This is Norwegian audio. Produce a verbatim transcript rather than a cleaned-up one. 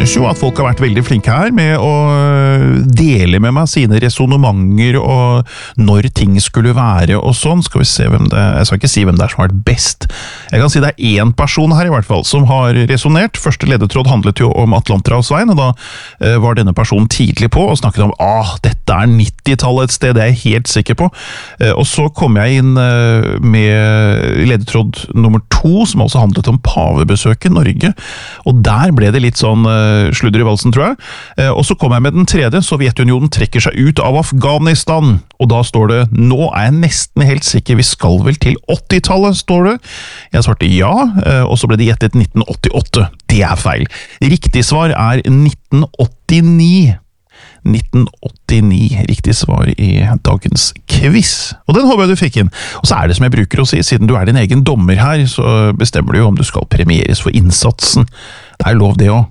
synes jo at folk har vært veldig flinke her med å dele med meg sine resonementer og når ting skulle være og sånn. Skal vi se hvem det er. Jeg skal ikke si hvem det er som har vært best. Jeg kan si det er en person her i hvert fall som har resonert. Første ledetråd handlet jo om Atlanterhavsveien, og da eh, var denne personen tidlig på og snakket om ah, dette er nittitallet et sted, det er jeg helt sikker på. Eh, og så kom jeg inn eh, med ledetråd nummer to, som også handlet om pavebesøk i Norge, og der ble det litt sånn uh, sludder i valsen, tror jeg. Uh, og så kom jeg med den tredje. Sovjetunionen trekker seg ut av Afghanistan, og da står det, nå er jeg nesten helt sikker, vi skal vel til åttitallet, står det. Jeg svarte ja, uh, og så ble det gjettet nitten åttiåtte. Det er feil. Riktig svar er nitten åttini. nitten åttini, riktig svar i dagens quiz. Og den håper jeg du fikk inn. Og så er det som jeg bruker å si, siden du er din egen dommer her, så bestemmer du jo om du skal premieres for innsatsen. Det er lov det også.